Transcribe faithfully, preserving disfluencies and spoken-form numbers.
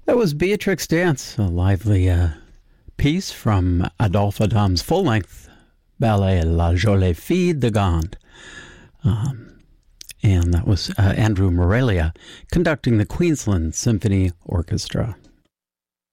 That was Beatrix Dance, a lively uh, piece from Adolphe Adam's full-length ballet La Jolie Fille de Gand. Um, and that was uh, Andrew Morelia conducting the Queensland Symphony Orchestra.